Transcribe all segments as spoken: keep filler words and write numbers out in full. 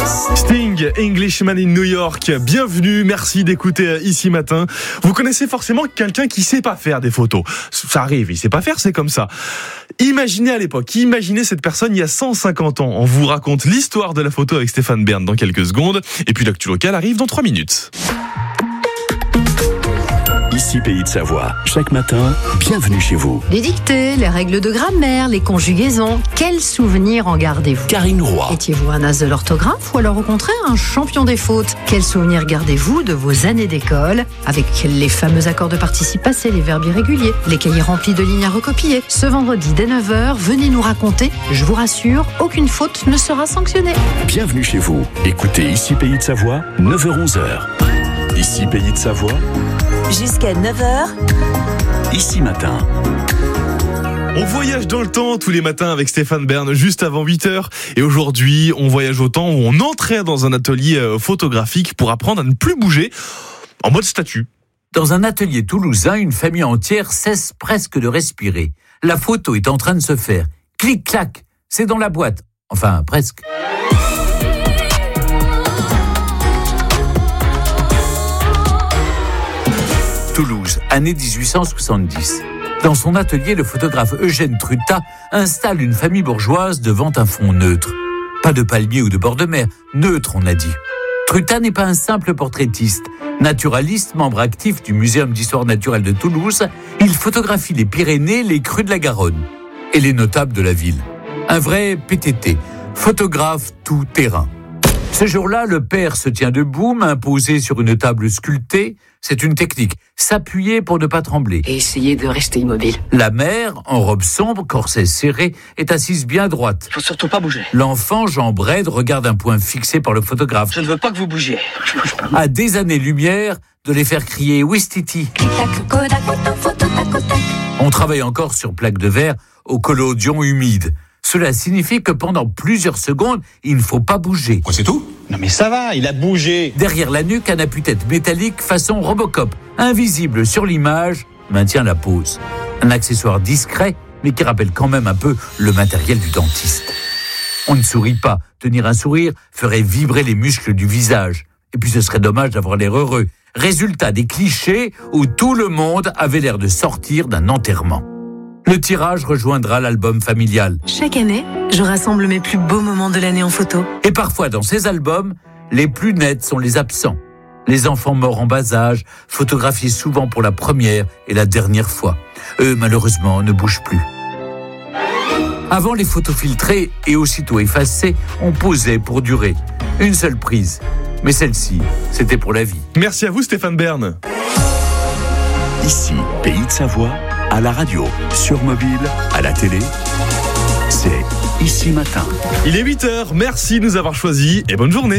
Sting, Englishman in New York, bienvenue, merci d'écouter Ici Matin. Vous connaissez forcément quelqu'un qui sait pas faire des photos. Ça arrive, il sait pas faire, c'est comme ça. Imaginez à l'époque, imaginez cette personne il y a cent cinquante ans. On vous raconte l'histoire de la photo avec Stéphane Bern dans quelques secondes. Et puis l'actu local arrive dans trois minutes. Ici Pays de Savoie. Chaque matin, bienvenue chez vous. Les dictées, les règles de grammaire, les conjugaisons. Quels souvenirs en gardez-vous ? Karine Roy. Étiez-vous un as de l'orthographe ou alors au contraire un champion des fautes ? Quels souvenirs gardez-vous de vos années d'école avec les fameux accords de participe passé, les verbes irréguliers, les cahiers remplis de lignes à recopier ? Ce vendredi dès neuf heures, venez nous raconter. Je vous rassure, aucune faute ne sera sanctionnée. Bienvenue chez vous. Écoutez Ici Pays de Savoie, neuf heures onze. Ici Pays de Savoie. Jusqu'à neuf heures. Ici Matin. On voyage dans le temps tous les matins avec Stéphane Bern juste avant huit heures. Et aujourd'hui, on voyage au temps où on entrait dans un atelier photographique pour apprendre à ne plus bouger en mode statue. Dans un atelier toulousain, une famille entière cesse presque de respirer. La photo est en train de se faire. Clic-clac, c'est dans la boîte. Enfin, presque. Toulouse, année dix-huit cent soixante-dix. Dans son atelier, le photographe Eugène Trutat installe une famille bourgeoise devant un fond neutre. Pas de palmier ou de bord de mer, neutre on a dit. Trutat n'est pas un simple portraitiste. Naturaliste, membre actif du Muséum d'histoire naturelle de Toulouse, il photographie les Pyrénées, les crues de la Garonne et les notables de la ville. Un vrai P T T, photographe tout-terrain. Ce jour-là, le père se tient debout, main posée sur une table sculptée. C'est une technique, s'appuyer pour ne pas trembler. Et essayer de rester immobile. La mère, en robe sombre, corset serré, est assise bien droite. Faut surtout pas bouger. L'enfant, jambes raides, regarde un point fixé par le photographe. Je ne veux pas que vous bougiez. Je bouge pas. À des années-lumière de les faire crier Ouistiti. On travaille encore sur plaque de verre au collodion humide. Cela signifie que pendant plusieurs secondes, il ne faut pas bouger. Quoi, c'est tout ? Non mais ça va, il a bougé. Derrière la nuque, un appui-tête métallique façon Robocop, invisible sur l'image, maintient la pose. Un accessoire discret, mais qui rappelle quand même un peu le matériel du dentiste. On ne sourit pas. Tenir un sourire ferait vibrer les muscles du visage. Et puis ce serait dommage d'avoir l'air heureux. Résultat des clichés où tout le monde avait l'air de sortir d'un enterrement. Le tirage rejoindra l'album familial. Chaque année, je rassemble mes plus beaux moments de l'année en photo. Et parfois, dans ces albums, les plus nets sont les absents. Les enfants morts en bas âge, photographiés souvent pour la première et la dernière fois. Eux, malheureusement, ne bougent plus. Avant, les photos filtrées et aussitôt effacées, on posait pour durer. Une seule prise. Mais celle-ci, c'était pour la vie. Merci à vous Stéphane Bern. Ici Pays de Savoie. À la radio, sur mobile, à la télé, c'est Ici Matin. Il est huit heures, merci de nous avoir choisis et bonne journée.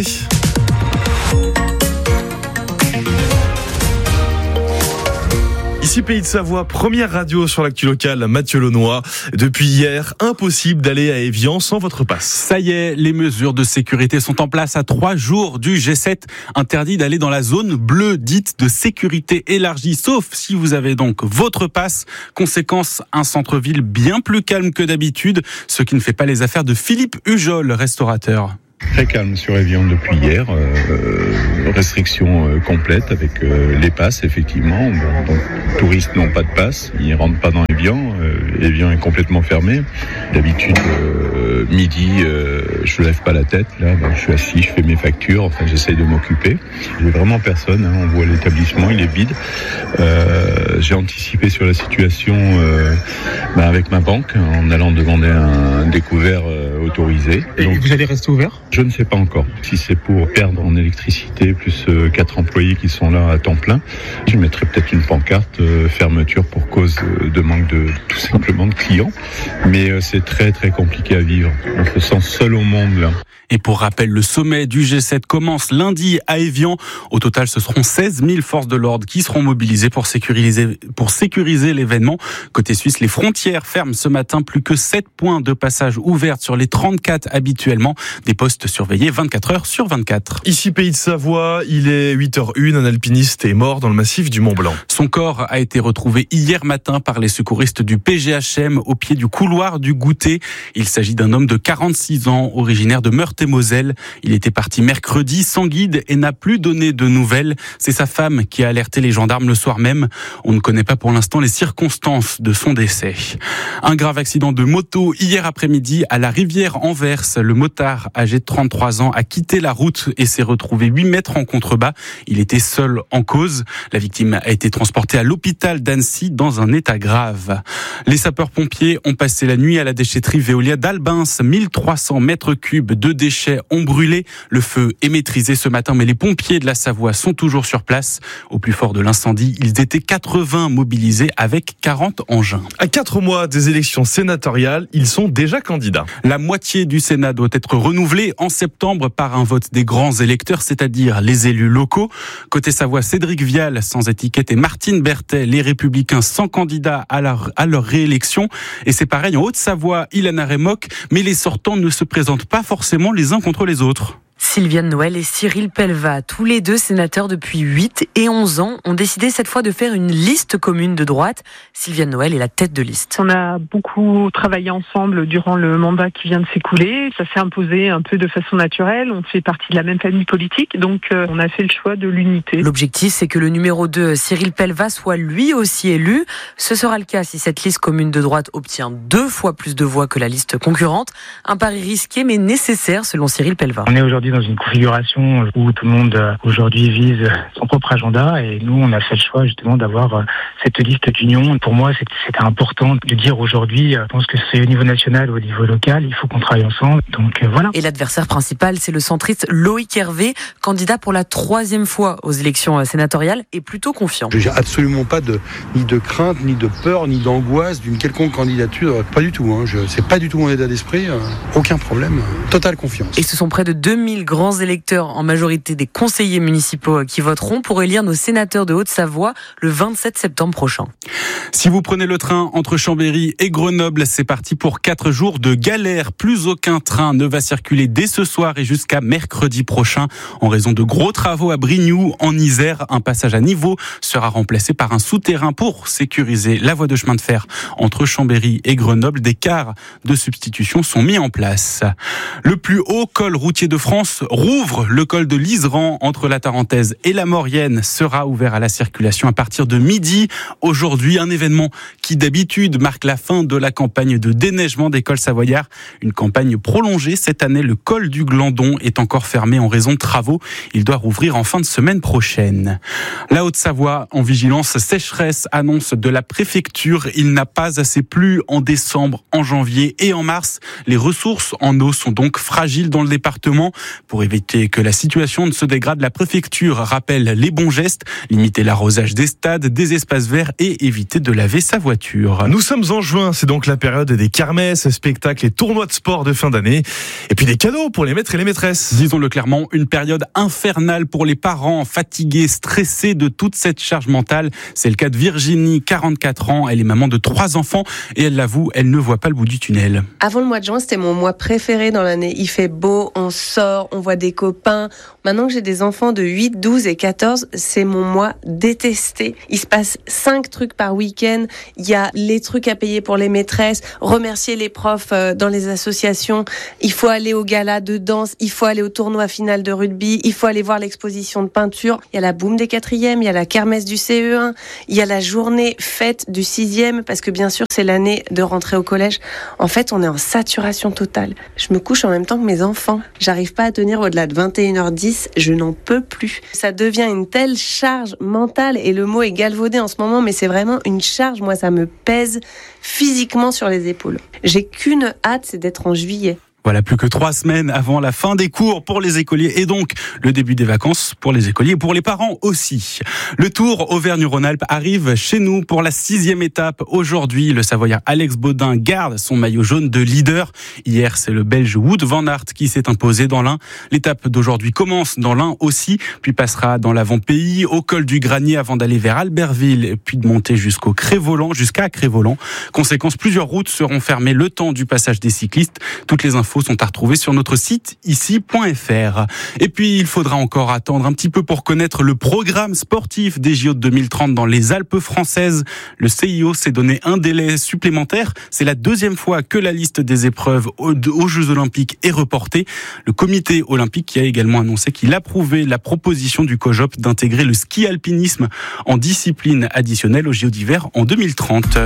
Ici Pays de Savoie, première radio sur l'actu locale, Mathieu Launois. Depuis hier, impossible d'aller à Évian sans votre passe. Ça y est, les mesures de sécurité sont en place à trois jours du G sept. Interdit d'aller dans la zone bleue dite de sécurité élargie, sauf si vous avez donc votre passe. Conséquence, un centre-ville bien plus calme que d'habitude, ce qui ne fait pas les affaires de Philippe Hujol, restaurateur. Très calme sur Évian depuis hier, euh, restriction euh, complète avec euh, les passes effectivement. Bon, donc touristes n'ont pas de passe, ils rentrent pas dans Évian. Euh, Évian est complètement fermé. D'habitude euh, midi, euh, je lève pas la tête. Là, ben, je suis assis, je fais mes factures. Enfin, j'essaye de m'occuper. J'ai vraiment personne. Hein, on voit l'établissement, il est vide. Euh, j'ai anticipé sur la situation euh, ben, avec ma banque en allant demander un, un découvert euh, autorisé. Et donc, vous allez rester ouvert ? Je ne sais pas encore. Si c'est pour perdre en électricité, plus euh, quatre employés qui sont là à temps plein, je mettrai peut-être une pancarte euh, fermeture pour cause euh, de manque de tout simplement de clients. Mais euh, c'est très très compliqué à vivre. On se sent seul au monde là. Et pour rappel, le sommet du G sept commence lundi à Évian. Au total, ce seront seize mille forces de l'ordre qui seront mobilisées pour sécuriser, pour sécuriser l'événement. Côté suisse, les frontières ferment ce matin. Plus que sept points de passage ouverts sur les trente-quatre habituellement, des postes surveillés vingt-quatre heures sur vingt-quatre. Ici, Pays de Savoie, il est huit heures une, un alpiniste est mort dans le massif du Mont Blanc. Son corps a été retrouvé hier matin par les secouristes du P G H M au pied du couloir du Goûter. Il s'agit d'un homme de quarante-six ans, originaire de Meurthe-et-Moselle. Il était parti mercredi sans guide et n'a plus donné de nouvelles. C'est sa femme qui a alerté les gendarmes le soir même. On ne connaît pas pour l'instant les circonstances de son décès. Un grave accident de moto hier après-midi à la Rivière-Anvers. Le motard âgé de trente-trois ans a quitté la route et s'est retrouvé huit mètres en contrebas. Il était seul en cause. La victime a été transportée à l'hôpital d'Annecy dans un état grave. Les sapeurs-pompiers ont passé la nuit à la déchetterie Veolia d'Albins. mille trois cents mètres cubes de déchets ont brûlé. Le feu est maîtrisé ce matin, mais les pompiers de la Savoie sont toujours sur place. Au plus fort de l'incendie, ils étaient quatre-vingts mobilisés avec quarante engins. À quatre mois des élections sénatoriales, ils sont déjà candidats. La moitié du Sénat doit être renouvelée en septembre par un vote des grands électeurs, c'est-à-dire les élus locaux. Côté Savoie, Cédric Vial sans étiquette et Martine Berthet, les Républicains sans candidat à leur, à leur réélection. Et c'est pareil en Haute-Savoie, Ilana Remock, mais les sortants ne se présentent pas forcément les uns contre les autres. Sylviane Noël et Cyril Pellevat, tous les deux sénateurs depuis huit et onze ans, ont décidé cette fois de faire une liste commune de droite. Sylviane Noël est la tête de liste. On a beaucoup travaillé ensemble durant le mandat qui vient de s'écouler. Ça s'est imposé un peu de façon naturelle. On fait partie de la même famille politique, donc euh, on a fait le choix de l'unité. L'objectif, c'est que le numéro deux, Cyril Pellevat, soit lui aussi élu. Ce sera le cas si cette liste commune de droite obtient deux fois plus de voix que la liste concurrente. Un pari risqué mais nécessaire selon Cyril Pellevat. On est aujourd'hui dans une configuration où tout le monde aujourd'hui vise son propre agenda et nous on a fait le choix justement d'avoir cette liste d'union. Pour moi c'était important de dire aujourd'hui, je pense que c'est au niveau national ou au niveau local, il faut qu'on travaille ensemble, donc voilà. Et l'adversaire principal, c'est le centriste Loïc Hervé, candidat pour la troisième fois aux élections sénatoriales et plutôt confiant. Je n'ai absolument pas de, ni de crainte, ni de peur, ni d'angoisse d'une quelconque candidature, pas du tout, hein. Je, c'est pas du tout mon état d'esprit, euh, aucun problème, totale confiance. Et ce sont près de deux mille grands électeurs, en majorité des conseillers municipaux, qui voteront pour élire nos sénateurs de Haute-Savoie le vingt-sept septembre prochain. Si vous prenez le train entre Chambéry et Grenoble, c'est parti pour quatre jours de galère. Plus aucun train ne va circuler dès ce soir et jusqu'à mercredi prochain en raison de gros travaux à Brignoux, en Isère. Un passage à niveau sera remplacé par un souterrain pour sécuriser la voie de chemin de fer entre Chambéry et Grenoble. Des cars de substitution sont mis en place. Le plus haut col routier de France rouvre. Le col de l'Iseran entre la Tarentaise et la Maurienne sera ouvert à la circulation à partir de midi. Aujourd'hui, un événement qui d'habitude marque la fin de la campagne de déneigement des cols savoyards. Une campagne prolongée cette année. Le col du Glandon est encore fermé en raison de travaux. Il doit rouvrir en fin de semaine prochaine. La Haute-Savoie en vigilance sécheresse, annonce de la préfecture. Il n'a pas assez plu en décembre, en janvier et en mars. Les ressources en eau sont donc fragiles dans le département. Pour éviter que la situation ne se dégrade, la préfecture rappelle les bons gestes, limiter l'arrosage des stades, des espaces verts et éviter de laver sa voiture. Nous sommes en juin, c'est donc la période des kermesses, spectacles et tournois de sport de fin d'année. Et puis des cadeaux pour les maîtres et les maîtresses. Disons-le clairement, une période infernale pour les parents, fatigués, stressés de toute cette charge mentale. C'est le cas de Virginie, quarante-quatre ans. Elle est maman de trois enfants et elle l'avoue, elle ne voit pas le bout du tunnel. Avant le mois de juin, c'était mon mois préféré dans l'année. Il fait beau, on sort, on voit des copains. Maintenant que j'ai des enfants de huit, douze et quatorze, c'est mon mois détesté. Il se passe cinq trucs par week-end. Il y a les trucs à payer pour les maîtresses, remercier les profs dans les associations. Il faut aller au gala de danse, il faut aller au tournoi final de rugby, il faut aller voir l'exposition de peinture. Il y a la boum des quatrièmes, il y a la kermesse du C E un, il y a la journée fête du sixième, parce que bien sûr c'est l'année de rentrer au collège. En fait, on est en saturation totale. Je me couche en même temps que mes enfants. J'arrive pas à tenir au-delà de vingt et une heures dix, je n'en peux plus. Ça devient une telle charge mentale, et le mot est galvaudé en ce moment, mais c'est vraiment une charge. Moi, ça me pèse physiquement sur les épaules. J'ai qu'une hâte, c'est d'être en juillet. Voilà, plus que trois semaines avant la fin des cours pour les écoliers et donc le début des vacances pour les écoliers et pour les parents aussi. Le Tour Auvergne-Rhône-Alpes arrive chez nous pour la sixième étape. Aujourd'hui, le Savoyard Alex Baudin garde son maillot jaune de leader. Hier, c'est le Belge Wout van Aert qui s'est imposé dans l'Ain. L'étape d'aujourd'hui commence dans l'Ain aussi, puis passera dans l'avant-pays, au col du Granier avant d'aller vers Albertville, puis de monter jusqu'au Crévolan, jusqu'à Crévolan. Conséquence, plusieurs routes seront fermées le temps du passage des cyclistes. Toutes les infos infos sont à retrouver sur notre site ici point f r. Et puis, il faudra encore attendre un petit peu pour connaître le programme sportif des J O de deux mille trente dans les Alpes françaises. Le C I O s'est donné un délai supplémentaire. C'est la deuxième fois que la liste des épreuves aux Jeux Olympiques est reportée. Le comité olympique qui a également annoncé qu'il approuvait la proposition du COJOP d'intégrer le ski alpinisme en discipline additionnelle aux J O d'hiver en deux mille trente.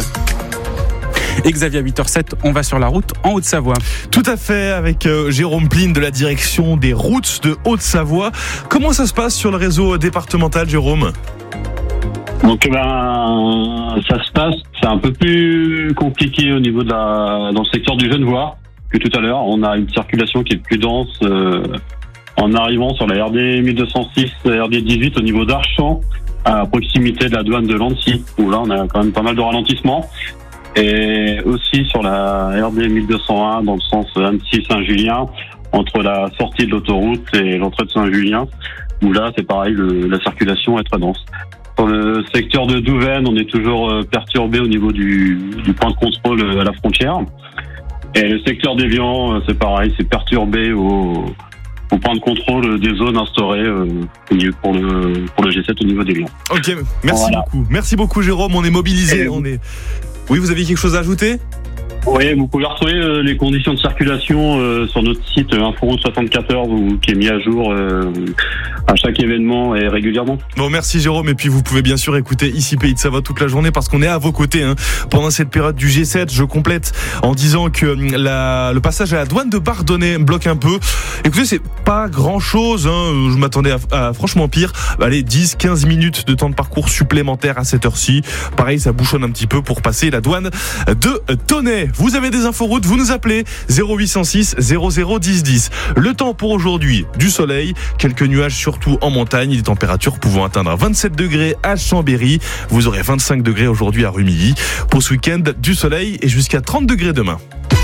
Et Xavier, à huit heures zéro sept, on va sur la route en Haute-Savoie. Tout à fait, avec euh, Jérôme Pline de la direction des routes de Haute-Savoie. Comment ça se passe sur le réseau départemental, Jérôme ? Donc, ben, ça se passe, c'est un peu plus compliqué au niveau de la, dans le secteur du Genevois que tout à l'heure. On a une circulation qui est plus dense euh, en arrivant sur la R D mille deux cent six, R D dix-huit au niveau d'Archamps, à proximité de la douane de Lancy, où là, on a quand même pas mal de ralentissements. Et aussi sur la R D mille deux cent un dans le sens Annecy-Saint-Julien, entre la sortie de l'autoroute et l'entrée de Saint-Julien, où là c'est pareil, le, la circulation est très dense. Dans le secteur de Douvaine, on est toujours perturbé au niveau du, du point de contrôle à la frontière. Et le secteur d'Évian, c'est pareil, c'est perturbé au, au point de contrôle des zones instaurées pour le, pour le G sept au niveau d'Évian. Ok, merci voilà. beaucoup. Merci beaucoup Jérôme, on est mobilisés. On est... Oui, vous avez quelque chose à ajouter ? Oui, vous pouvez retrouver euh, les conditions de circulation euh, sur notre site euh, Inforoute soixante-quatorze ou, qui est mis à jour euh, à chaque événement et régulièrement. Bon, merci Jérôme, et puis vous pouvez bien sûr écouter ici Pays de Savoie toute la journée parce qu'on est à vos côtés hein. Pendant cette période du G sept. Je complète en disant que la, le passage à la douane de Bardonnay bloque un peu. Écoutez, c'est pas grand chose hein. Je m'attendais à, à franchement pire. Allez, dix quinze minutes de temps de parcours supplémentaire à cette heure-ci. Pareil, ça bouchonne un petit peu pour passer la douane de Tonnet. Vous avez des inforoutes, vous nous appelez zéro huit cent six zéro zéro dix dix. Le temps pour aujourd'hui, du soleil, quelques nuages surtout en montagne, des températures pouvant atteindre vingt-sept degrés à Chambéry. Vous aurez vingt-cinq degrés aujourd'hui à Rumilly. Pour ce week-end, du soleil et jusqu'à trente degrés demain.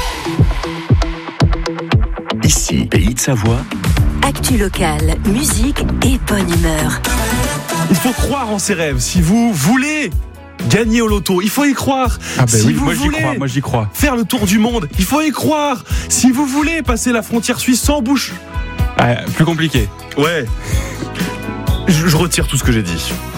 Ici, Pays de Savoie. Actu locale, musique et bonne humeur. Il faut croire en ses rêves. Si vous voulez gagner au loto, il faut y croire. Ah ben si oui, vous moi voulez j'y crois, moi j'y crois. Faire le tour du monde, il faut y croire. Si vous voulez passer la frontière suisse sans bouche, ah, plus compliqué. Ouais. Je, je retire tout ce que j'ai dit.